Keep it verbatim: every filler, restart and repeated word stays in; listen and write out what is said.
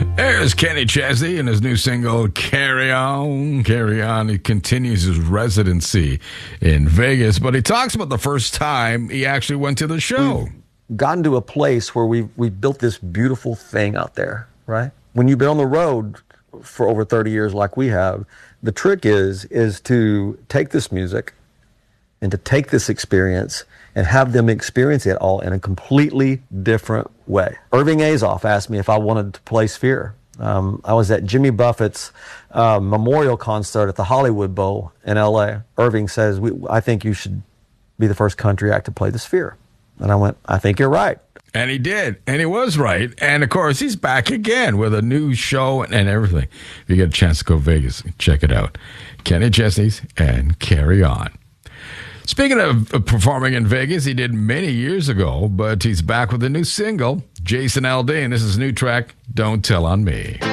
There's Kenny Chesney and his new single, Carry On, Carry On. He continues his residency in Vegas, but he talks about the first time he actually went to the show. We've gotten to a place where we've, we've built this beautiful thing out there, right? When you've been on the road for over thirty years like we have, the trick is, is to take this music and to take this experience and have them experience it all in a completely different way. Irving Azoff asked me if I wanted to play Sphere. Um, I was at Jimmy Buffett's uh, memorial concert at the Hollywood Bowl in L A. Irving says, we, I think you should be the first country act to play the Sphere. And I went, I think you're right. And he did. And he was right. And, of course, he's back again with a new show and everything. If you get a chance to go to Vegas, check it out. Kenny Chesney's and Carry On. Speaking of performing in Vegas, he did many years ago, but he's back with a new single, Jason Aldean. This is his new track, Don't Tell on Me.